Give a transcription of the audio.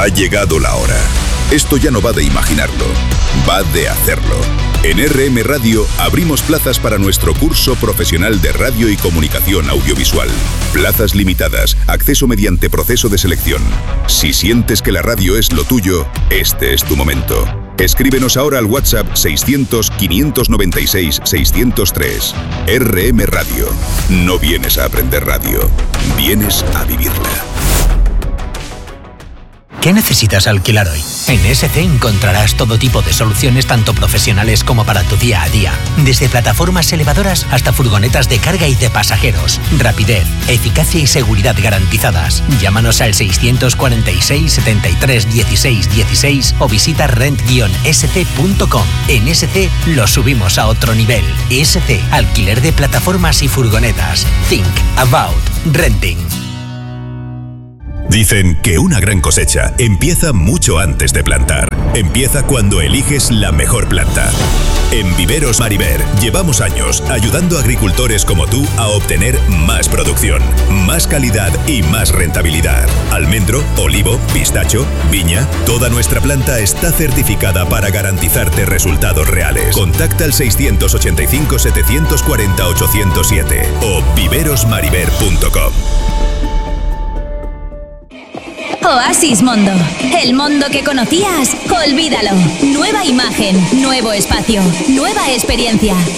Ha llegado la hora. Esto ya no va de imaginarlo, va de hacerlo. En RM Radio abrimos plazas para nuestro curso profesional de radio y comunicación audiovisual. Plazas limitadas, acceso mediante proceso de selección. Si sientes que la radio es lo tuyo, este es tu momento. Escríbenos ahora al WhatsApp 600-596-603. RM Radio. No vienes a aprender radio, vienes a vivirla. ¿Qué necesitas alquilar hoy? En SC encontrarás todo tipo de soluciones tanto profesionales como para tu día a día. Desde plataformas elevadoras hasta furgonetas de carga y de pasajeros. Rapidez, eficacia y seguridad garantizadas. Llámanos al 646 73 16 16 o visita rent-sc.com. En SC lo subimos a otro nivel. SC, alquiler de plataformas y furgonetas. Think about renting. Dicen que una gran cosecha empieza mucho antes de plantar. Empieza cuando eliges la mejor planta. En Viveros Mariver llevamos años ayudando a agricultores como tú a obtener más producción, más calidad y más rentabilidad. Almendro, olivo, pistacho, viña, toda nuestra planta está certificada para garantizarte resultados reales. Contacta al 685 740 807 o viverosmariver.com. Oasis Mondo. El mundo que conocías, olvídalo. Nueva imagen, nuevo espacio, nueva experiencia.